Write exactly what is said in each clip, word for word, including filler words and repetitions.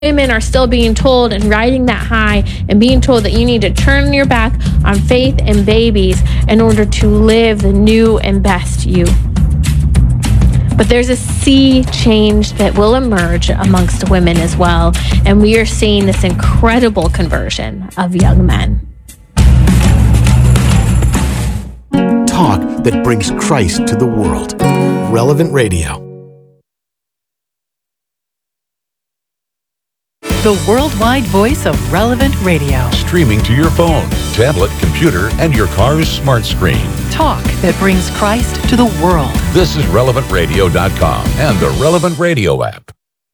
Women are still being told and riding that high and being told that you need to turn your back on faith and babies in order to live the new and best you. But there's a sea change that will emerge amongst women as well, and we are seeing this incredible conversion of young men. Talk that brings Christ to the world. Relevant Radio. The worldwide voice of Relevant Radio. Streaming to your phone, tablet, computer, and your car's smart screen. Talk that brings Christ to the world. This is relevant radio dot com and the Relevant Radio app.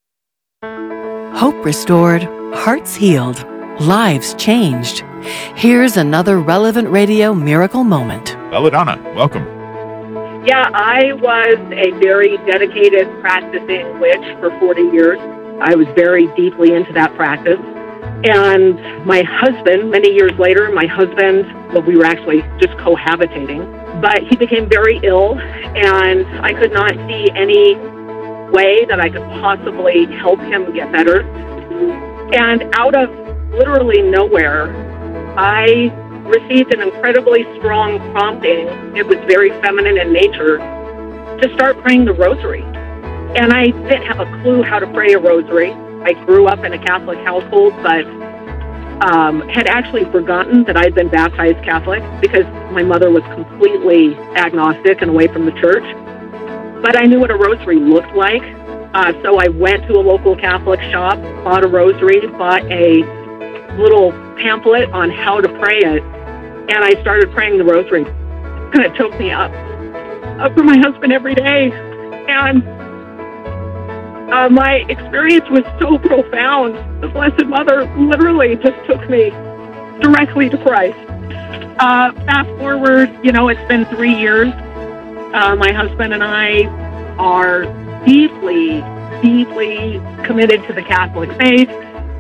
Hope restored, hearts healed, lives changed. Here's another Relevant Radio miracle moment. Belladonna, welcome. Yeah, I was a very dedicated practicing witch for forty years. I was very deeply into that practice. And my husband, many years later, my husband, well, we were actually just cohabitating, but he became very ill, and I could not see any way that I could possibly help him get better. And out of literally nowhere, I received an incredibly strong prompting. It was very feminine in nature, to start praying the rosary. And I didn't have a clue how to pray a rosary. I grew up in a Catholic household, but um, had actually forgotten that I'd been baptized Catholic because my mother was completely agnostic and away from the church. But I knew what a rosary looked like. Uh, so I went to a local Catholic shop, bought a rosary, bought a little pamphlet on how to pray it, and I started praying the rosary. And it took me up, up for my husband every day. And Uh, my experience was so profound. The Blessed Mother literally just took me directly to Christ. Uh, fast forward, you know, it's been three years. Uh, my husband and I are deeply, deeply committed to the Catholic faith.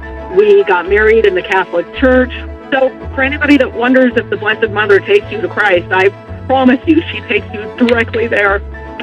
We got married in the Catholic Church. So for anybody that wonders if the Blessed Mother takes you to Christ, I promise you she takes you directly there.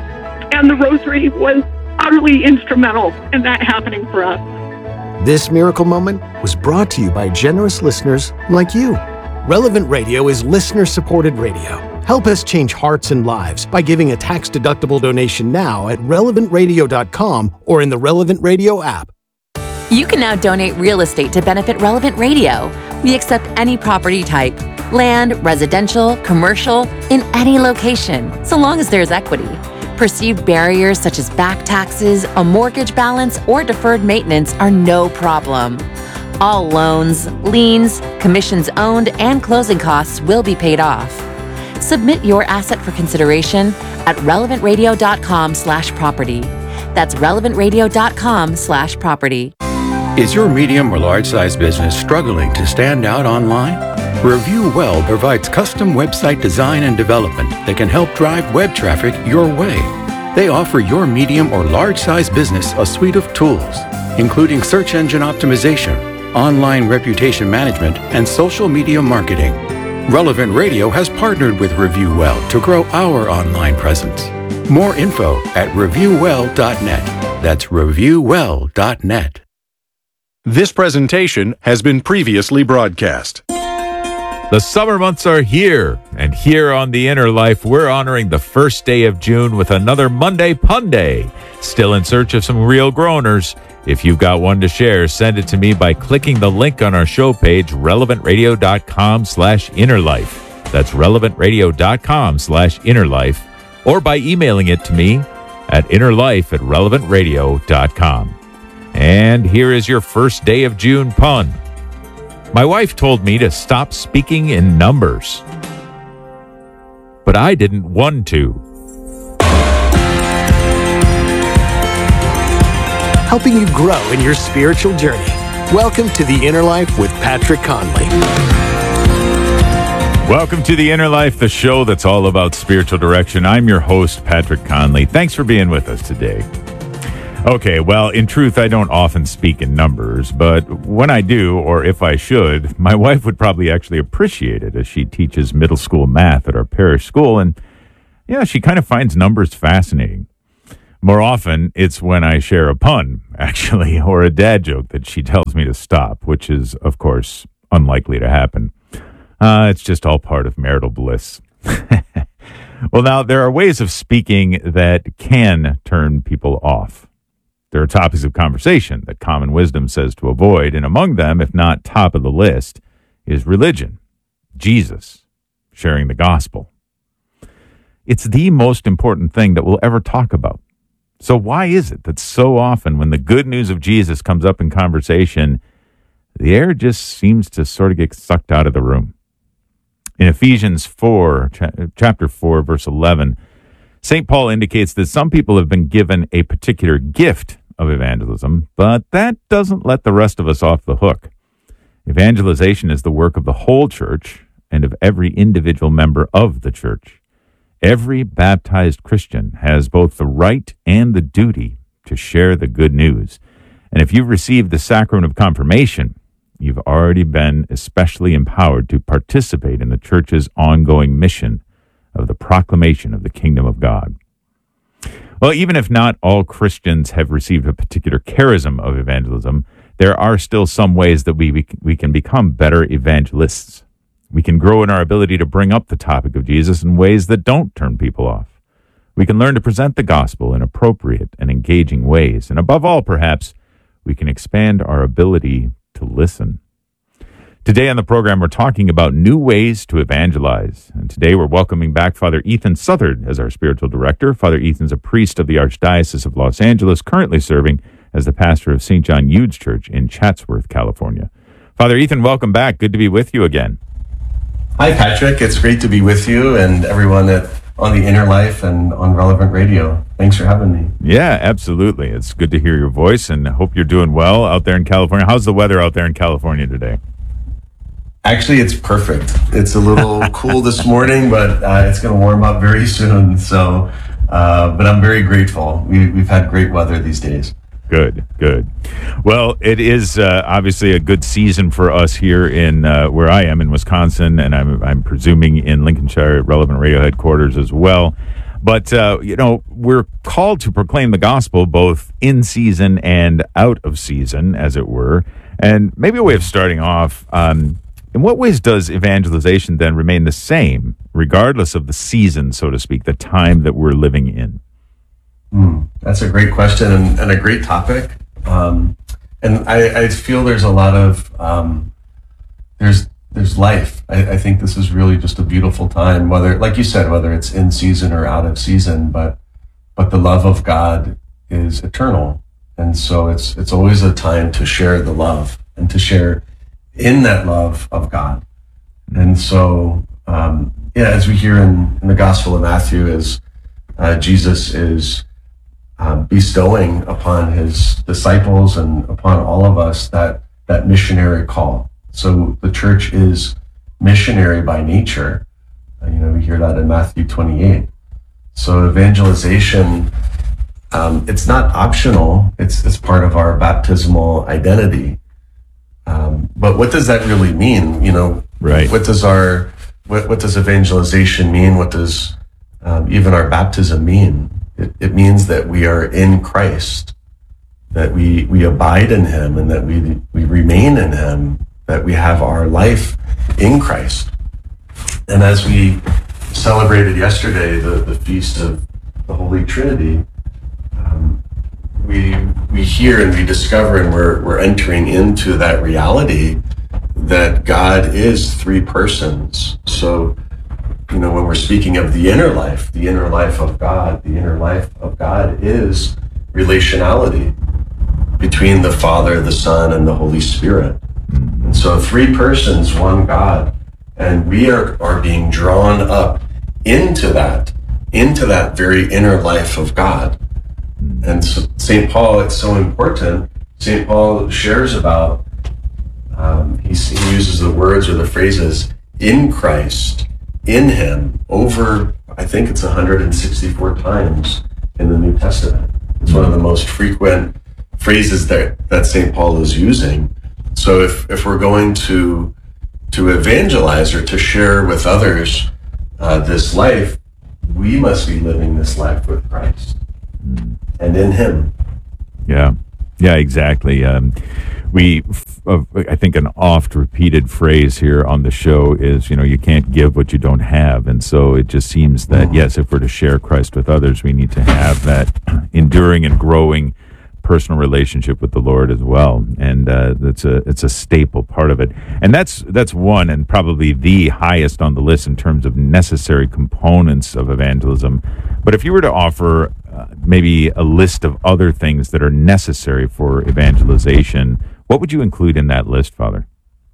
And the rosary was utterly instrumental in that happening for us. This miracle moment was brought to you by generous listeners like you. Relevant Radio is listener-supported radio. Help us change hearts and lives by giving a tax-deductible donation now at relevant radio dot com or in the Relevant Radio app. You can now donate real estate to benefit Relevant Radio. We accept any property type, land, residential, commercial, in any location, so long as there's equity. Perceived barriers such as back taxes, a mortgage balance, or deferred maintenance are no problem. All loans, liens, commissions owned, and closing costs will be paid off. Submit your asset for consideration at relevant radio dot com slash property. That's relevant radio dot com slash property. Is your medium or large size business struggling to stand out online? Review Well provides custom website design and development that can help drive web traffic your way. They offer your medium or large size business a suite of tools, including search engine optimization, online reputation management, and social media marketing. Relevant Radio has partnered with Review Well to grow our online presence. More info at review well dot net. That's review well dot net. This presentation has been previously broadcast. The summer months are here, and here on The Inner Life, we're honoring the first day of June with another Monday Pun Day. Still in search of some real groaners? If you've got one to share, send it to me by clicking the link on our show page, relevant radio dot com slash inner life. That's relevant radio dot com slash inner life, or by emailing it to me at innerlife at relevant radio dot com. And here is your first day of June pun. My wife told me to stop speaking in numbers, but I didn't want to. Helping you grow in your spiritual journey. Welcome to The Inner Life with Patrick Conley. Welcome to The Inner Life, the show that's all about spiritual direction. I'm your host, Patrick Conley. Thanks for being with us today. Okay, well, in truth, I don't often speak in numbers, but when I do, or if I should, my wife would probably actually appreciate it, as she teaches middle school math at our parish school, and yeah, she kind of finds numbers fascinating. More often, it's when I share a pun, actually, or a dad joke that she tells me to stop, which is, of course, unlikely to happen. Uh, it's just all part of marital bliss. Well, now, there are ways of speaking that can turn people off. There are topics of conversation that common wisdom says to avoid, and among them, if not top of the list, is religion, Jesus, sharing the gospel. It's the most important thing that we'll ever talk about. So why is it that so often when the good news of Jesus comes up in conversation, the air just seems to sort of get sucked out of the room? In Ephesians four, chapter four, verse eleven, Saint Paul indicates that some people have been given a particular gift of evangelism, but that doesn't let the rest of us off the hook. Evangelization is the work of the whole church and of every individual member of the church. Every baptized Christian has both the right and the duty to share the good news. And if you've received the sacrament of confirmation, you've already been especially empowered to participate in the church's ongoing mission of the proclamation of the kingdom of God. Well, even if not all Christians have received a particular charism of evangelism, there are still some ways that we, we, we can become better evangelists. We can grow in our ability to bring up the topic of Jesus in ways that don't turn people off. We can learn to present the gospel in appropriate and engaging ways. And above all, perhaps, we can expand our ability to listen. Today on the program, we're talking about new ways to evangelize. And today we're welcoming back Father Ethan Southard as our spiritual director. Father Ethan's a priest of the Archdiocese of Los Angeles, currently serving as the pastor of Saint John Eudes Church in Chatsworth, California. Father Ethan, welcome back. Good to be with you again. Hi, Patrick. It's great to be with you and everyone at, on the Inner Life and on Relevant Radio. Thanks for having me. Yeah, absolutely. It's good to hear your voice, and I hope you're doing well out there in California. How's the weather out there in California today? Actually, it's perfect. It's a little cool this morning, but uh, it's going to warm up very soon. So, uh, but I'm very grateful. We, we've had great weather these days. Good, good. Well, it is uh, obviously a good season for us here in uh, where I am in Wisconsin, and I'm, I'm presuming in Lincolnshire at Relevant Radio headquarters as well. But, uh, you know, we're called to proclaim the gospel both in season and out of season, as it were. And maybe a way of starting off, um, in what ways does evangelization then remain the same, regardless of the season, so to speak, the time that we're living in? Mm, that's a great question and, and a great topic. Um, and I, I feel there's a lot of, um, there's there's life. I, I think this is really just a beautiful time, whether, like you said, whether it's in season or out of season, but but the love of God is eternal. And so it's it's always a time to share the love and to share in that love of God. And so, um, yeah, as we hear in, in the Gospel of Matthew, is uh, Jesus is Um, bestowing upon his disciples and upon all of us that that missionary call. So the church is missionary by nature. Uh, you know, we hear that in Matthew twenty-eight. So evangelization, um, it's not optional. It's it's part of our baptismal identity. Um, but what does that really mean? You know, right? What does our what what does evangelization mean? What does um, even our baptism mean? It, it means that we are in Christ, that we, we abide in him, and that we we remain in him, that we have our life in Christ. And as we celebrated yesterday, the, the Feast of the Holy Trinity, um, we we hear and we discover, and we're we're entering into that reality that God is three persons. So, you know, when we're speaking of the inner life, the inner life of God, the inner life of God is relationality between the Father, the Son, and the Holy Spirit. And so three persons, one God, and we are, are being drawn up into that, into that very inner life of God. And so Saint Paul, it's so important. Saint Paul shares about, um, he, he uses the words or the phrases, in Christ, in him, over, I think it's one hundred sixty-four times in the New Testament. It's one of the most frequent phrases that, that Saint Paul is using. So if, if we're going to, to evangelize or to share with others uh, this life, we must be living this life with Christ. and in him. Yeah, yeah, exactly. Um, we, uh, I think an oft repeated phrase here on the show is, you know, you can't give what you don't have. And so it just seems that, yes, if we're to share Christ with others, we need to have that enduring and growing personal relationship with the Lord as well, and uh, that's a it's a staple part of it. And that's that's one and probably the highest on the list in terms of necessary components of evangelism. But if you were to offer uh, maybe a list of other things that are necessary for evangelization, what would you include in that list, Father?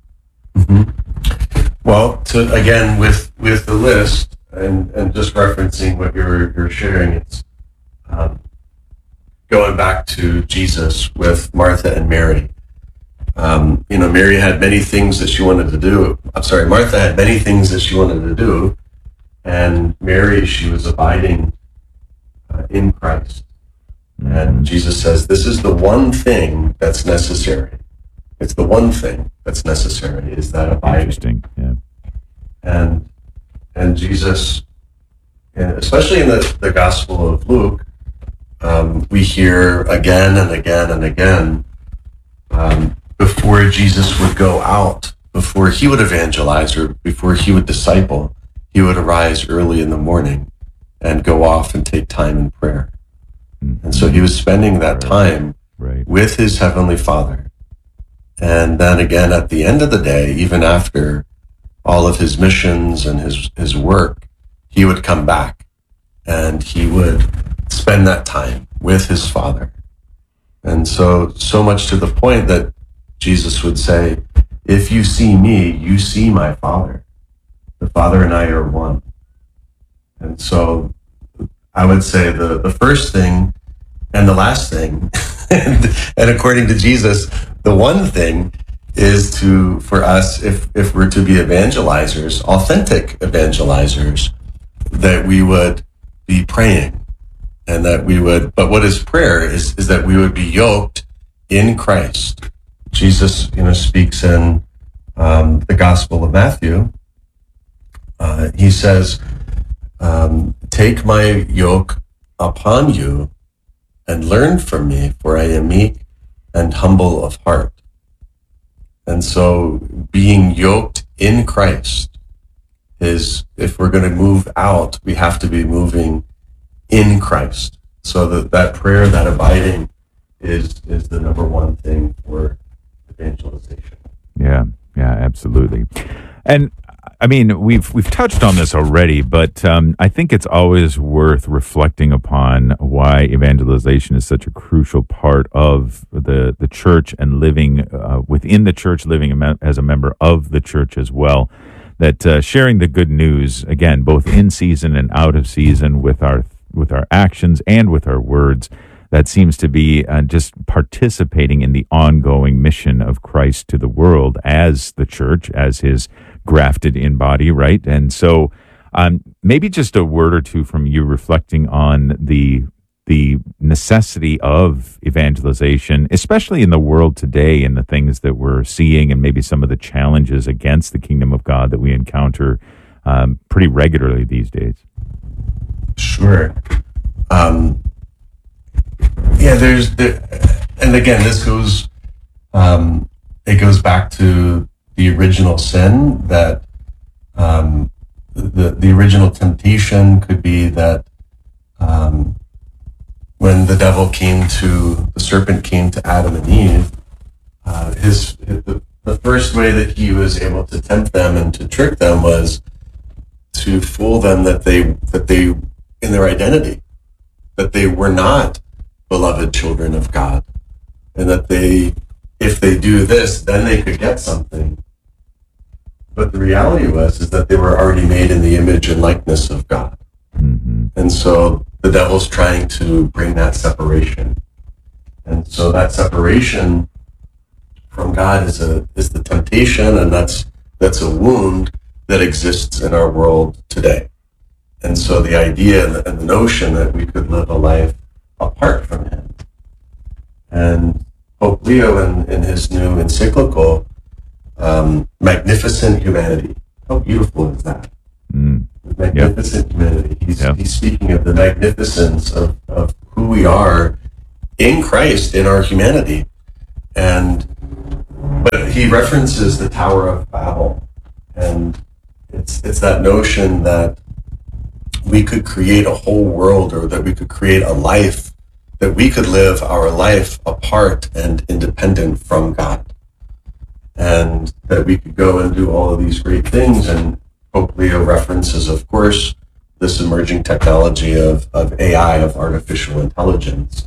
Mm-hmm. Well, to again with with the list and and just referencing what you're you're sharing, it's um, going back to Jesus with Martha and Mary. Um, you know, Mary had many things that she wanted to do. I'm sorry, Martha had many things that she wanted to do, and Mary, she was abiding uh, in Christ. Mm-hmm. And Jesus says, this is the one thing that's necessary. It's the one thing that's necessary, is that abiding. Interesting, yeah. And, and Jesus, especially in the, the Gospel of Luke, Um, we hear again and again and again, um, before Jesus would go out, before he would evangelize or before he would disciple, he would arise early in the morning and go off and take time in prayer. Mm-hmm. And so he was spending that time right. with his heavenly Father. And then again, at the end of the day, even after all of his missions and his, his work, he would come back and he would spend that time with his Father. And so, so much to the point that Jesus would say, if you see me, you see my Father. The Father and I are one. And so I would say the, the first thing and the last thing, and, and according to Jesus, the one thing is to, for us, if, if we're to be evangelizers, authentic evangelizers, that we would be praying. And that we would, but what is prayer is, is that we would be yoked in Christ. Jesus, you know, speaks in um, the Gospel of Matthew. Uh, he says, um, take my yoke upon you and learn from me, for I am meek and humble of heart. And so being yoked in Christ is, if we're going to move out, we have to be moving in Christ. So that, that prayer, that abiding is is the number one thing for evangelization. Yeah, yeah, absolutely. And I mean, we've we've touched on this already, but um, I think it's always worth reflecting upon why evangelization is such a crucial part of the, the church and living uh, within the church, living as a member of the church as well. That uh, sharing the good news, again, both in season and out of season, with our with our actions and with our words, that seems to be uh, just participating in the ongoing mission of Christ to the world as the church, as his grafted in body, right? And so um, maybe just a word or two from you reflecting on the the necessity of evangelization, especially in the world today and the things that we're seeing and maybe some of the challenges against the kingdom of God that we encounter um, pretty regularly these days. Sure. Um, yeah, there's, there, and again, this goes, um, it goes back to the original sin, that um, the, the original temptation could be that um, when the devil came to, the serpent came to Adam and Eve, uh, his, the, the first way that he was able to tempt them and to trick them was to fool them that they, that they, in their identity, that they were not beloved children of God, and that they, if they do this, then they could get something. But the reality was is that they were already made in the image and likeness of God. Mm-hmm. And so the devil's trying to bring that separation. And so that separation from God is a is the temptation, and that's that's a wound that exists in our world today. And so the idea and the, and the notion that we could live a life apart from him. And Pope Leo, in, in his new encyclical, um, Magnificent Humanity. How beautiful is that? Mm. Magnificent yep. Humanity. He's, yep. he's speaking of the magnificence of, of who we are in Christ, in our humanity. And but he references the Tower of Babel, and it's it's that notion that we could create a whole world, or that we could create a life, that we could live our life apart and independent from God, and that we could go and do all of these great things. And Pope Leo references, of course, this emerging technology of, of A I, of artificial intelligence.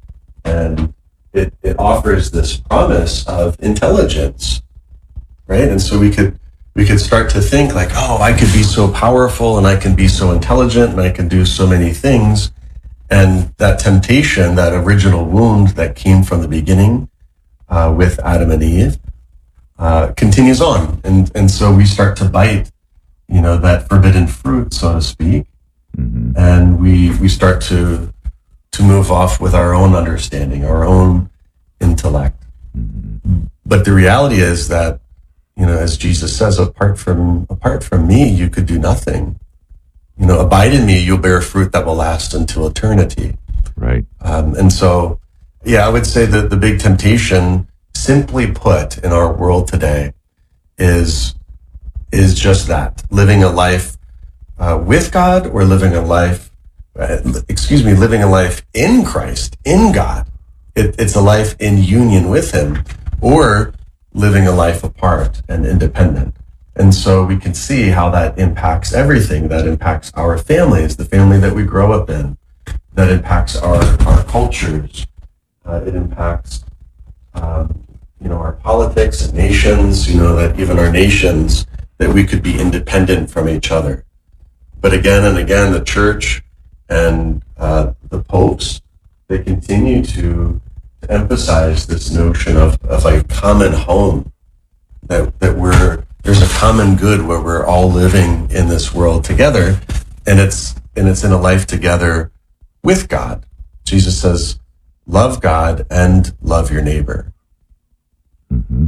And it, it offers this promise of intelligence, right? And so we could we could start to think like, oh, I could be so powerful, and I can be so intelligent, and I can do so many things. And that temptation, that original wound that came from the beginning uh, with Adam and Eve, uh, continues on. And, and so we start to bite, you know, that forbidden fruit, so to speak. Mm-hmm. And we, we start to, to move off with our own understanding, our own intellect. Mm-hmm. But the reality is that, you know, as Jesus says, apart from, apart from me, you could do nothing. You know, abide in me, you'll bear fruit that will last until eternity. Right. Um, and so, yeah, I would say that the big temptation, simply put, in our world today is, is just that, living a life uh, with God, or living a life, uh, excuse me, living a life in Christ, in God. It, it's a life in union with him, or living a life apart and independent. And so we can see how that impacts everything. That impacts our families, the family that we grow up in. That impacts our, our cultures. Uh, it impacts, um, you know, our politics and nations, you know, that even our nations, that we could be independent from each other. But again and again, the church and uh, the popes, they continue to, to emphasize this notion of, of a common home, that, that we're, there's a common good where we're all living in this world together, and it's and it's in a life together with God. Jesus says, love God and love your neighbor. Mm-hmm.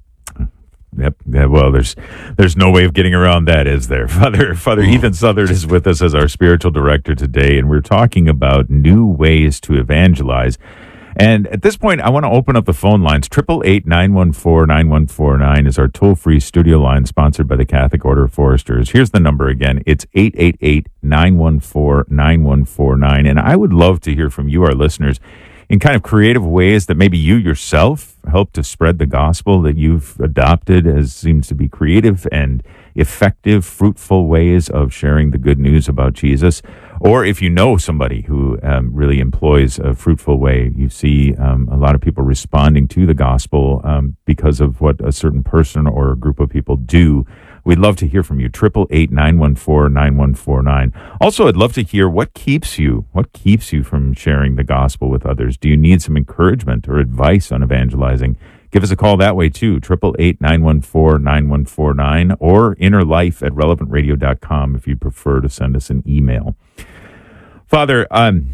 Yep. Yeah, well, there's there's no way of getting around that, is there? Father Father Ethan Southard is with us as our spiritual director today, and we're talking about new ways to evangelize. And at this point, I want to open up the phone lines. Triple eight nine one four nine one four nine is our toll-free studio line, sponsored by the Catholic Order of Foresters. Here's the number again. It's eight eight eight nine one four nine one four nine. And I would love to hear from you, our listeners, in kind of creative ways that maybe you yourself help to spread the gospel, that you've adopted as seems to be creative and effective, fruitful ways of sharing the good news about Jesus. Or if you know somebody who um, really employs a fruitful way, you see um, a lot of people responding to the gospel um, because of what a certain person or a group of people do. We'd love to hear from you. Triple eight nine one four nine one four nine. Also, I'd love to hear what keeps you, what keeps you from sharing the gospel with others. Do you need some encouragement or advice on evangelizing? Give us a call that way too. Triple eight nine one four nine one four nine, or innerlife at relevant radio dot com if you prefer to send us an email. Father, um,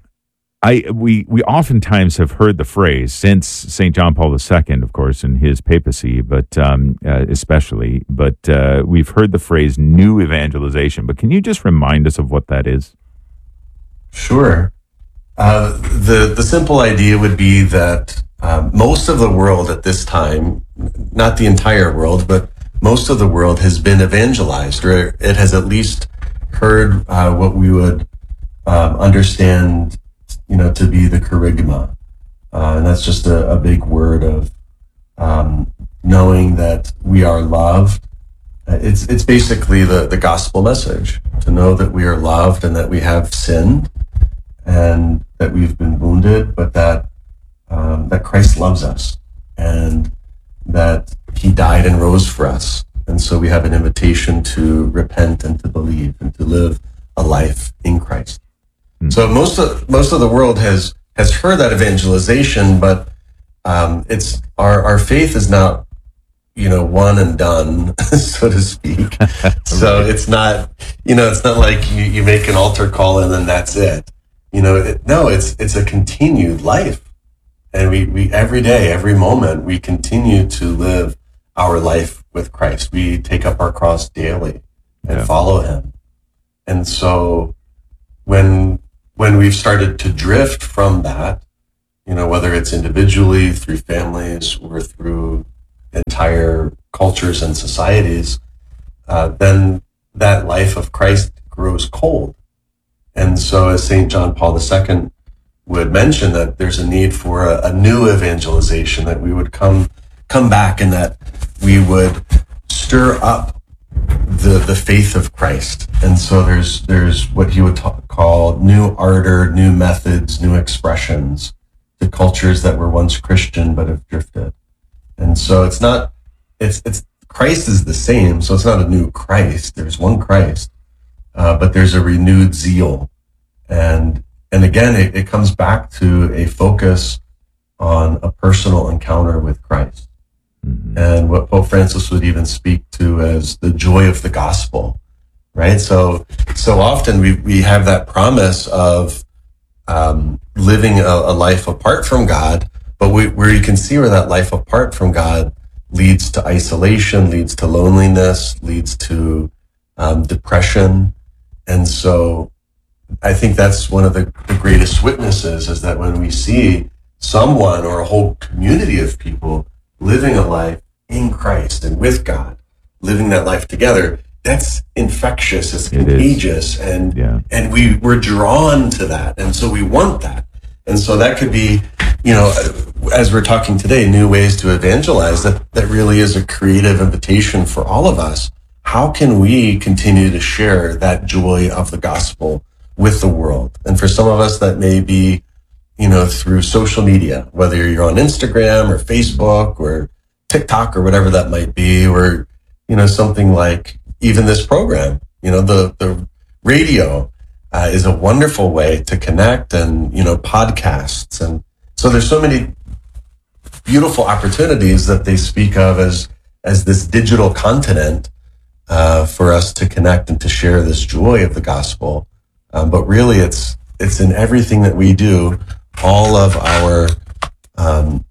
I we we oftentimes have heard the phrase since Saint John Paul the Second, of course, in his papacy, but um, uh, especially, but uh, we've heard the phrase new evangelization. But can you just remind us of what that is? Sure. Uh, the the simple idea would be that um, most of the world at this time, not the entire world, but most of the world has been evangelized, or it has at least heard uh, what we would um, understand, you know, to be the kerygma. Uh, and that's just a, a big word of um, knowing that we are loved. It's it's basically the, the gospel message, to know that we are loved and that we have sinned and that we've been wounded, but that um, that Christ loves us and that he died and rose for us. And so we have an invitation to repent and to believe and to live a life in Christ. Mm-hmm. So most of most of the world has has heard that evangelization, but um, it's our our faith is not, you know, one and done, so to speak. So it's not, you know, it's not like you, you make an altar call and then that's it. You know, it, no, it's it's a continued life. And we, we every day, every moment, we continue to live our life with Christ. We take up our cross daily and yeah. follow him. And so when when we've started to drift from that, you know, whether it's individually, through families, or through entire cultures and societies, uh, then that life of Christ grows cold. And so as Saint John Paul the Second would mention, that there's a need for a, a new evangelization, that we would come come back and that we would stir up the the faith of Christ. And so there's there's what he would ta- call new ardor, new methods, new expressions to cultures that were once Christian but have drifted. And so it's not, it's it's Christ is the same, so it's not a new Christ. There's one Christ, uh, but there's a renewed zeal. And and again, it, it comes back to a focus on a personal encounter with Christ. Mm-hmm. And what Pope Francis would even speak to as the joy of the gospel, right? So so often we, we have that promise of um, living a, a life apart from God, but we, where you can see where that life apart from God leads to isolation, leads to loneliness, leads to um, depression. And so I think that's one of the, the greatest witnesses, is that when we see someone or a whole community of people living a life in Christ and with God, living that life together, that's infectious, it's contagious, it and yeah. and we, we're drawn to that. And so we want that. And so that could be, you know, as we're talking today, new ways to evangelize, that, that really is a creative invitation for all of us. How can we continue to share that joy of the gospel with the world? And for some of us, that may be, you know, through social media, whether you're on Instagram or Facebook or TikTok or whatever that might be, or, you know, something like even this program, you know, the, the radio uh, is a wonderful way to connect, and, you know, podcasts. And so there's so many beautiful opportunities that they speak of as, as this digital continent uh, for us to connect and to share this joy of the gospel. Um, but really it's, it's in everything that we do. All of our, um,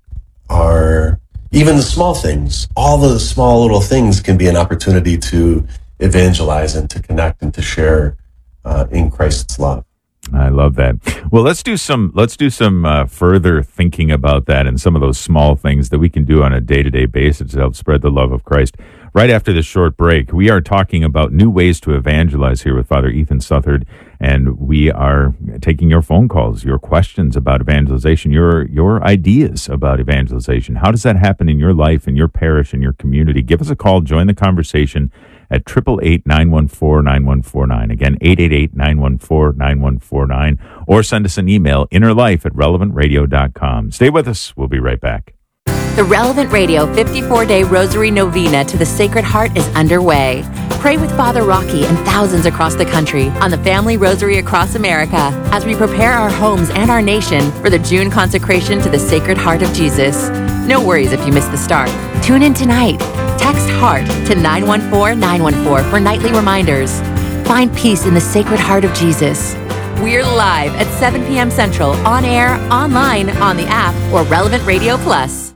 our, even the small things, all the small little things can be an opportunity to evangelize and to connect and to share uh, in Christ's love. I love that. Well, let's do some, let's do some uh, further thinking about that and some of those small things that we can do on a day-to-day basis to help spread the love of Christ. Right after this short break, we are talking about new ways to evangelize here with Father Ethan Southard, and we are taking your phone calls, your questions about evangelization, your your ideas about evangelization. How does that happen in your life, in your parish, in your community? Give us a call, join the conversation at eight eight eight, nine one four, nine one four nine. Again, eight eight eight, nine one four, nine one four nine, or send us an email, innerlife at relevant radio dot com. Stay with us. We'll be right back. The Relevant Radio fifty-four day Rosary Novena to the Sacred Heart is underway. Pray with Father Rocky and thousands across the country on the Family Rosary across America as we prepare our homes and our nation for the June consecration to the Sacred Heart of Jesus. No worries if you missed the start. Tune in tonight. Text HEART to nine one four nine one four for nightly reminders. Find peace in the Sacred Heart of Jesus. We're live at seven p.m. Central, on air, online, on the app, or Relevant Radio Plus.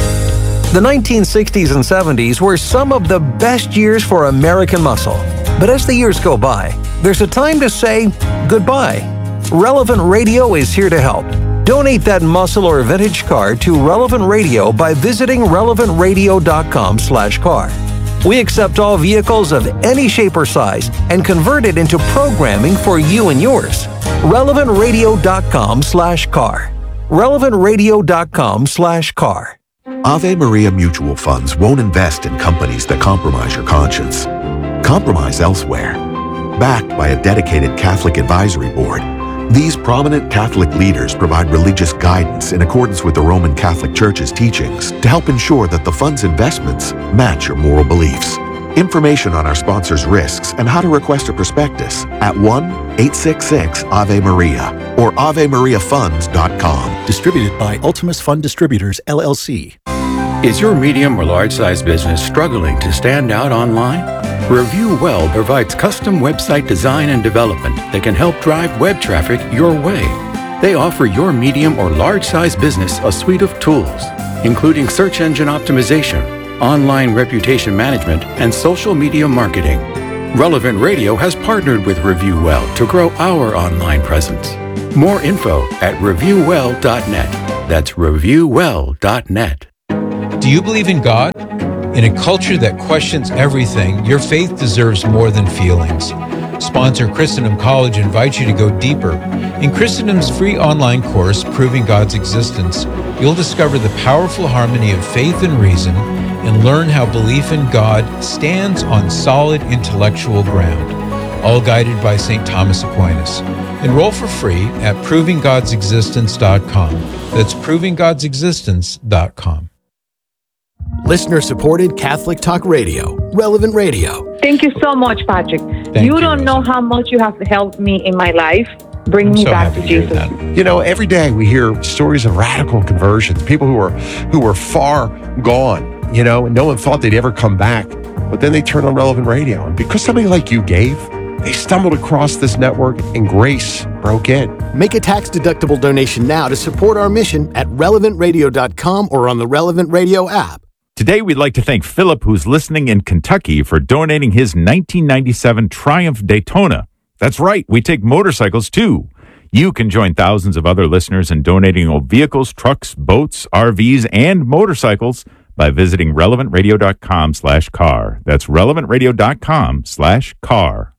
The nineteen sixties and seventies were some of the best years for American muscle. But as the years go by, there's a time to say goodbye. Relevant Radio is here to help. Donate that muscle or vintage car to Relevant Radio by visiting relevant radio dot com slash car. We accept all vehicles of any shape or size and convert it into programming for you and yours. relevant radio dot com slash car. relevant radio dot com slash car. Ave Maria Mutual Funds won't invest in companies that compromise your conscience. Compromise elsewhere. Backed by a dedicated Catholic advisory board, these prominent Catholic leaders provide religious guidance in accordance with the Roman Catholic Church's teachings to help ensure that the fund's investments match your moral beliefs. Information on our sponsors' risks and how to request a prospectus at one eight six six Ave Maria or ave maria funds dot com. Distributed by Ultimus Fund Distributors, L L C. Is your medium or large-size business struggling to stand out online? Review Well provides custom website design and development that can help drive web traffic your way. They offer your medium or large-size business a suite of tools, including search engine optimization, online reputation management, and social media marketing. Relevant Radio has partnered with Review Well to grow our online presence. More info at review well dot net. That's review well dot net. Do you believe in God? In a culture that questions everything, your faith deserves more than feelings. Sponsor Christendom College invites you to go deeper. In Christendom's free online course, Proving God's Existence, you'll discover the powerful harmony of faith and reason and learn how belief in God stands on solid intellectual ground, all guided by Saint Thomas Aquinas. Enroll for free at proving gods existence dot com. That's proving gods existence dot com. Listener-supported Catholic Talk Radio, Relevant Radio. Thank you so much, Patrick. Thank you you, don't know how much you have helped me in my life. Bring I'm me so back happy to to hear Jesus. that. You know, every day we hear stories of radical conversions, people who were who were far gone, you know, and no one thought they'd ever come back. But then they turned on Relevant Radio. And because somebody like you gave, they stumbled across this network and grace broke in. Make a tax-deductible donation now to support our mission at relevant radio dot com or on the Relevant Radio app. Today, we'd like to thank Philip, who's listening in Kentucky, for donating his nineteen ninety-seven Triumph Daytona. That's right, we take motorcycles too. You can join thousands of other listeners in donating old vehicles, trucks, boats, R Vs, and motorcycles by visiting relevant radio dot com slash car. That's relevant radio dot com slash car.